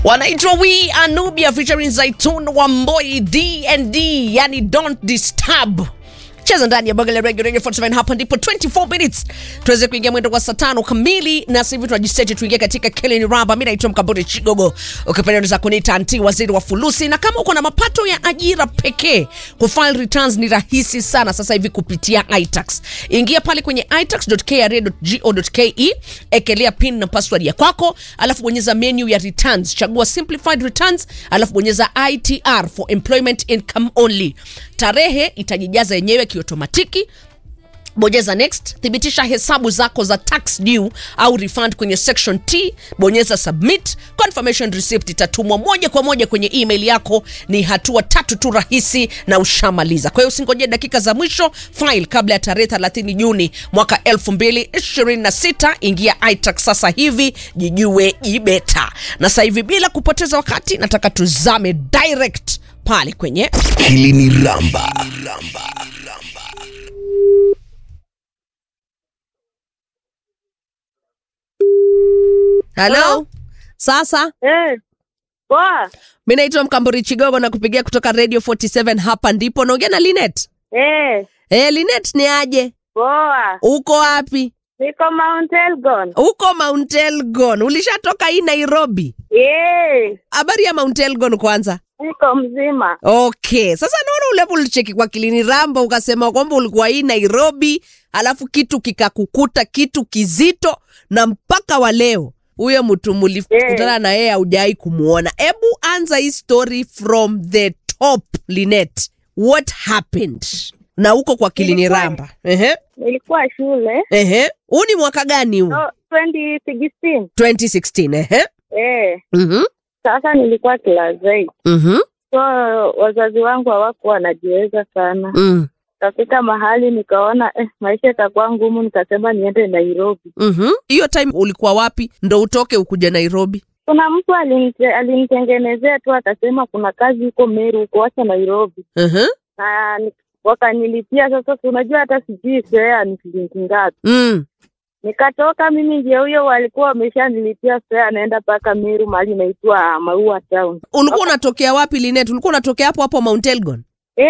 Wanaitwa We Anubia featuring Zaitun Wamboi D&D, yani Don't Disturb. Cheza ndani ya Bagala Radio 47 hapa ndipo 24 minutes. Tuweze kuingia mwendo kwa saa 5 kamili na sasa hivi tunajiseti tuingie katika Keleni Ramba. Mimi naitwa Mkamburi Chigogo. Ukipenda unaweza kuniita Auntie Waziri wa Fulusi, na kama uko na mapato ya ajira pekee, kufile returns ni rahisi sana sasa hivi kupitia iTax. Ingia pale kwenye itax.kra.go.ke, ekelea pin na password ya kwako, alafu bonyeza menu ya returns, chagua simplified returns, alafu bonyeza ITR for employment income only. Tarehe itajijaza yenyewe kiotomatiki. Bonyeza next, thibitisha hesabu zako za tax due au refund kwenye section T, bonyeza submit, confirmation receipt itatumwa moja kwa moja kwenye email yako. Ni hatua 3 tu rahisi na ushamaliza. Kwa hiyo usingoje dakika za mwisho, file kabla ya tarehe 30 Juni mwaka 2026. Ingia iTax sasa hivi, jijue jibeta. Na sasa hivi bila kupoteza wakati, nataka tuzame direct pale kwenye Keleni Ramba. Hello. Sasa Poa. mimi naitwa Mkamburi Chigogo na kupigia kutoka Radio 47 hapa ndipo. Naongea na Linet. Linet ni aje? Poa. Uko wapi? Niko Mount Elgon. Uko Mount Elgon. Ulishatoka hii Nairobi? Habari ya Mount Elgon kwanza? Niko mzima. Okay. Sasa naona ule ulicheki kwa Keleni Ramba ukasema kwamba ulikuwa hii Nairobi, alafu kitu kikakukuta, kitu kizito, na mpaka wa leo huyo mtu mlikutana na yeye hujai kumuona. Ebu anza hii story from the top, Linet. What happened? Na uko kwa Keleni Ramba. Nilikuwa shule. Huu ni mwaka gani huu? 2016. 2016, Sasa nilikuwa class 8. So wazazi wangu hawakuwa wanajiweza sana. Kafika mahali nikaona maisha itakuwa ngumu, nikasema niende Nairobi. Hiyo time ulikuwa wapi ndo utoke ukuja Nairobi? Kuna mtu alinitengenezea tu, akasema kuna kazi huko Meru, huko acha Nairobi. Na wakanilipia. Sasa unajua hata sijui fare ni shilingi ngapi. Nikatoka mimi ndio huyo walikuwa wameshanilipia fare, naenda paka Meru mahali inaitwa Maua Town. Ulikuwa unatokea wapi Linet? Ulikuwa unatokea hapo Mount Elgon?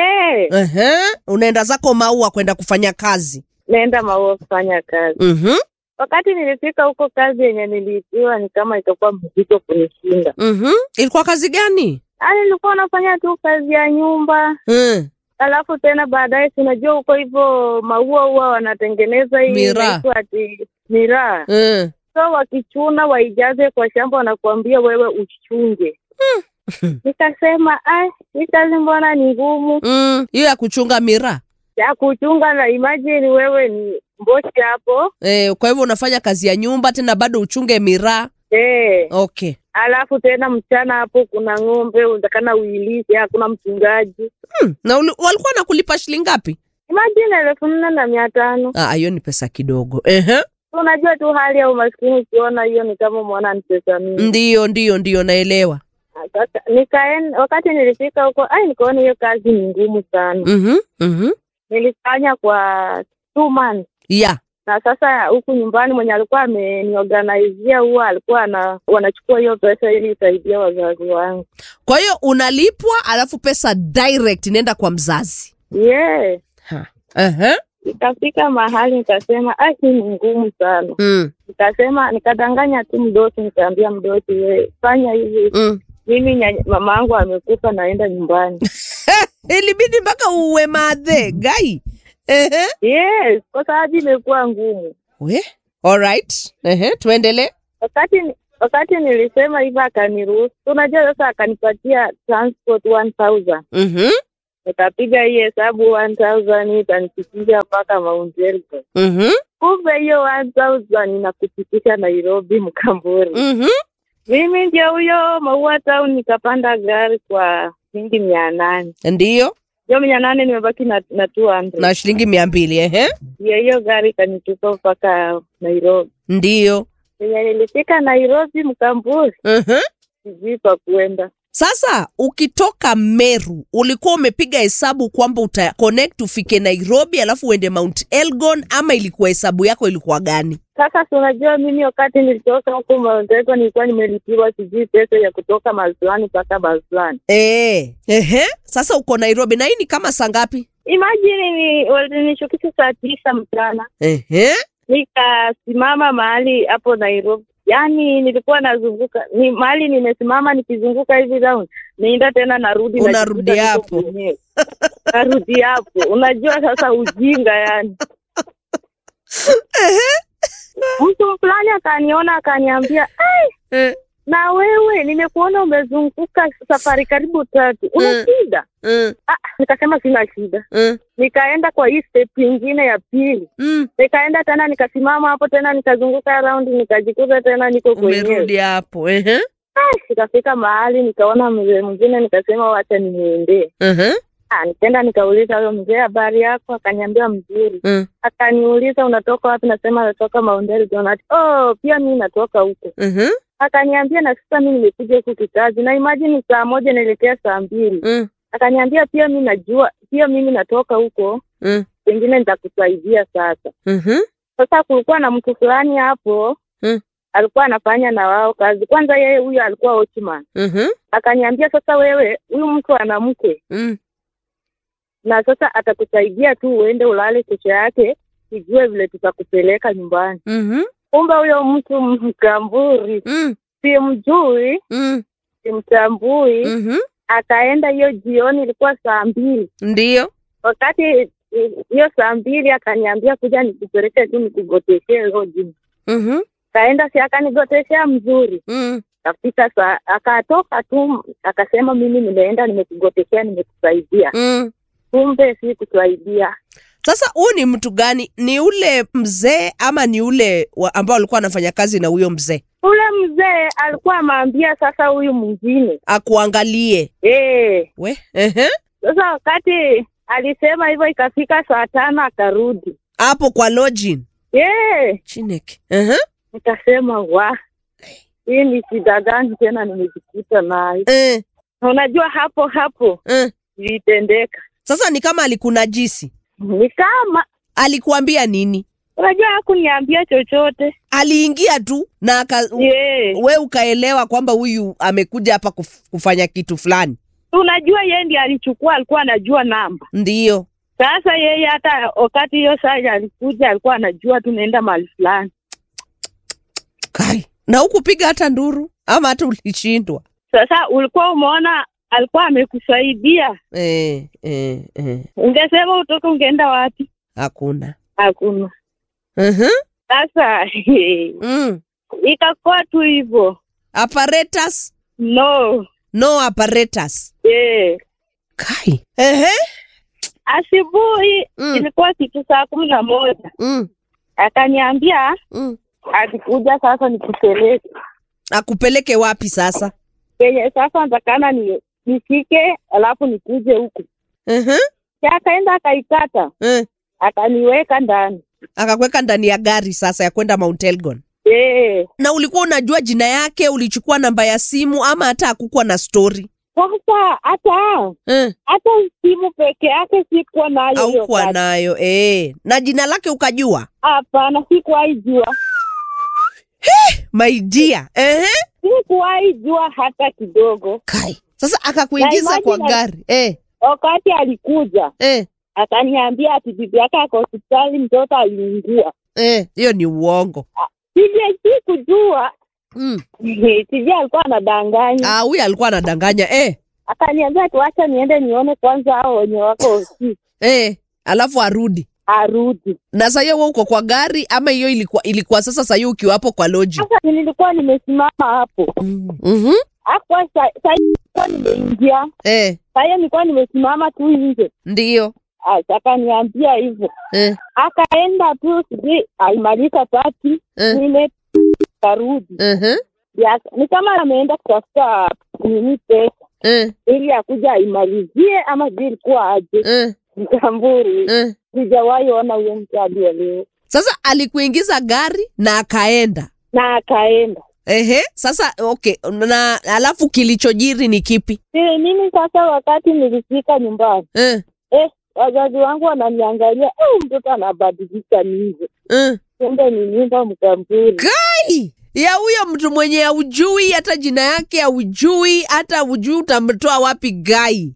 Unaenda zako Maua kwenda kufanya kazi? Naenda Maua kufanya kazi. Wakati nilifika huko, kazi yenye niliitiwa ni kama itakuwa mzito kunishinda. Ilikuwa kazi gani? Nilikuwa nafanya tu kazi ya nyumba. Alafu tena baadaye tunajua huko hivyo Maua huwa wanatengeneza hii inaitwa ati miraa. So wakichuna waijaze kwa shamba, wanakuambia wewe uchunge. Nikasema hii kazi mbona ni ngumu. Hiyo ya kuchunga miraa? Ya kuchunga, na imagine wewe ni mboshi hapo. Kwa hivyo unafanya kazi ya nyumba tena bado uchunge miraa. Okay. Alafu tena mchana hapo kuna ng'ombe, unatakana uilishe, hakuna mchungaji. Na walikuwa nakulipa shilingi ngapi? Imagine 4,500. Hiyo ni pesa kidogo. Unajua tu hali ya umaskini, ukiona hiyo ni kama mwana ni pesa mingi. Ndio naelewa. Sasa wakati nilifika huko, nikaona hiyo kazi ni ngumu sana. Nilifanya kwa 2 months. Na sasa huku nyumbani mwenye alikuwa ameniorganizia huwa alikuwa wanachukua hiyo pesa ili isaidie wazazi wangu. Kwa hiyo unalipwa alafu pesa direct inaenda kwa mzazi? Nikafika mahali nikasema hii ni ngumu sana. Nikadanganya tu mdosi, nikaambia mdosi, wewe fanya hivi. Mimi mama yangu amekufa, naenda nyumbani. Ilibidi mpaka uwe madhe gai? Yes, kwa sababu imekuwa ngumu. Alright. Tuendelee. Wakati nilisema hivyo akaniruhusu. Unajua sasa akanipatia transport 1,000. Nikapiga hii hesabu, 1,000 itanifikisha mpaka Mount Elgon. Kumbe hiyo 1,000 inakufikisha Nairobi, Mkamburi. Mimi ndio huyo Maua Town, nikapanda gari kwa shilingi 800. Ndio. Hiyo 800 nimebaki na 200. Na shilingi 200, Hiyo gari kanitupa mpaka Nairobi. Ndio. Nilifika Nairobi, Mkamburi. Sijui pa kuenda. Sasa ukitoka Meru ulikuwa umepiga hesabu kwamba uta connect ufike Nairobi alafu uende Mount Elgon, ama ilikuwa hesabu yako ilikuwa gani? Sasa unajua mimi wakati nilitoka huko Mount Elgon nilikuwa nimelipiwa sijui pesa ya kutoka mahali fulani mpaka mahali fulani. Sasa uko Nairobi na hii ni kama saa ngapi? Imagine walinishukisha saa 9 mchana. Nikasimama mahali hapo Nairobi. Yaani nilikuwa nazunguka, ni mahali nimesimama nikizunguka hivi round. Nienda tena narudi na unarudi hapo. Narudi hapo. Unajua sasa ujinga yani. Mtu fulani akaniona akaniambia, "Ai, na wewe nimekuona umezunguka safari karibu 3. Una shida?" Nikasema sina shida. Nikaenda kwa hii step nyingine ya pili. Nikaenda tena nikasimama hapo tena nikazunguka around nikajikuta tena niko kwenyewe. Umerudi hapo. Nikafika mahali nikaona mzee mwingine nikasema wacha niende. Nikaenda nikauliza huyo mzee habari yako, akaniambia mzuri. Akaniuliza unatoka wapi, nasema natoka Mount Elgon. Pia mimi natoka huko. Akaniambia na sasa mimi nimekuja huku kikazi. Na imagine saa 1 naelekea saa 2. Akaniambia pia mimi najua, pia mimi natoka huko. Pengine nitakusaidia sasa. Sasa kulikuwa na mtu fulani hapo. Alikuwa anafanya na wao kazi. Kwanza yeye huyu alikuwa watchman. Akaniambia sasa wewe huyu mtu ana mke. Na sasa atakusaidia tu uende ulale kesho yake sijue vile tutakupeleka nyumbani. Kumbe huyo mtu Mkamburi. Simjui. Simtambui. Akaenda hiyo jioni ilikuwa saa 2. Ndio. Wakati hiyo saa 2 akaniambia kuja nikupeleke tu nikugoteshee roji. Kaenda si akanigoteshea mzuri. Kafika saa akatoka tu akasema mimi nimeenda nimekugoteshea nimekusaidia. Kumbe si kusaidia. Sasa huyu ni mtu gani? Ni ule mzee ama ni ule ambao alikuwa anafanya kazi na huyo mzee? Ule mzee alikuwa ameambia sasa huyu mwingine akuangalie. We? Sasa wakati alisema hivyo ikafika saa 5 akarudi. Hapo kwa lodging? Chineke. Nikasema hii ni shida gani tena nimejikuta nayo. Unajua hapo ilitendeka. Sasa ni kama alikunajisi? Ni kama. Alikuambia nini? Unajua hakuniambia chochote. Aliingia tu na we ukaelewa kwamba huyu amekuja hapa kufanya kitu fulani. Unajua yeye ndiye alichukua, alikuwa anajua namba. Ndio. Sasa yeye hata wakati hiyo saa alikuja alikuwa anajua tunaenda mahali fulani. Kai. Na hukupiga hata nduru ama hata ulishindwa? Sasa ulikuwa umeona alikuwa amekusaidia. Ungesema utoke ungeenda wapi? Hakuna. Sasa ikakuwa tu hivyo. Apparatus? No apparatus. Kai. Asubuhi ilikuwa kitu saa 11. Akaniambia akikuja sasa nikupeleke. Akupeleke wapi sasa? Sasa natakana nifike alafu nikuje huku. Akaenda akaikata. Akaniweka ndani. Akakuweka ndani ya gari sasa ya kwenda Mount Elgon. Na ulikuwa unajua jina yake, ulichukua namba ya simu ama hata hakukuwa na story? Sasa hata simu peke yake sikuwa nayo. Haukuwa nayo. Na jina lake ukajua? Hapana, sikuwahi jua. My dear. Sikuwahi jua hata kidogo. Kai. Sasa akakuingiza kwa gari. Wakati alikuja. Akaniambia ati bibi yake ako hospitali mtoto aliungua. Hiyo ni uongo. Sije kujua. Sije alikuwa anadanganya. Huyu alikuwa anadanganya. Akaniambia tuacha niende nione kwanza hao wenye wako hospitali. Alafu arudi. Na sasa wewe uko kwa gari ama hiyo ilikuwa sasa hiyo ukiwa hapo kwa lodge? Sasa nilikuwa nimesimama hapo. Hapo sasa nimeingia. Sasa nilikuwa nimesimama tu nje. Ndio. Akaniambia hivyo. Akaenda tu sije alimaliza party. Nimekarudi. Ni kama ameenda kutafuta nini pesa. Ili akuja aimalizie ama ilikuwa aje. Mkamburi. Sijawahi ona huyo mtu leo. Sasa alikuingiza gari na akaenda. Sasa okay, na alafu kilichojiri ni kipi? Mimi sasa wakati nilifika nyumbani. Wazazi wangu wananiangalia, mtoto anabadilika nini? Kumbe ni nyumba Mkamburi. Kai! Ya huyo mtu mwenye haujui hata jina yake, haujui hata hujui utamtoa wapi Gai.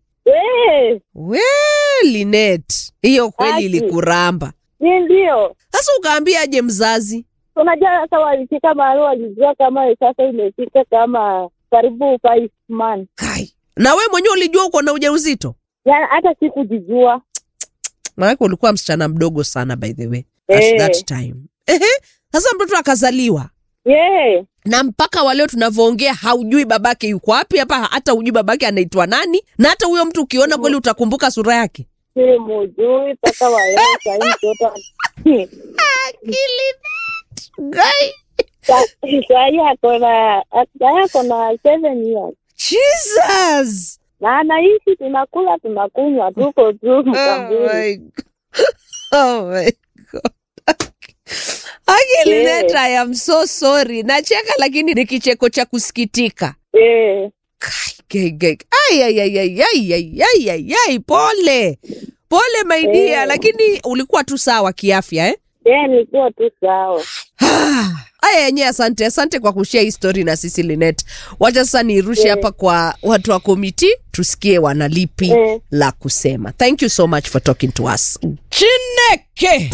Linet, hiyo kweli ilikuramba. Ndio. Sasa ukaambia aje mzazi? Unajua sasa walifika mahali walijua kama sasa imefika kama karibu 5 months. Kai. Na wewe mwenyewe ulijua uko na ujauzito? Yaani hata sikujijua. Maana ulikuwa msichana mdogo sana by the way at that time. Sasa mtoto akazaliwa. Na mpaka waleo tunavyoongea haujui babake yuko wapi, hapa hata hujui babake anaitwa nani, na hata huyo mtu ukiona kweli utakumbuka sura yake. Simujui mpaka waleo sasa mtoto. Gai. Sasa akona 7 years. Jesus. Na anaishi tunakula tunakunywa tuko tu Mkamburi. Oh my God. Linet, I am so sorry. Nacheka lakini ni kicheko cha kusikitika. Kai. Ay. Pole my dear, lakini ulikuwa tu sawa kiafya nilikuwa tu sawa. Aya yenyewe, asante kwa kushare hii story na sisi Linet. Wacha sasa nirushe hapa kwa watu wa komiti tusikie wanalipi la kusema. Thank you so much for talking to us. Chineke.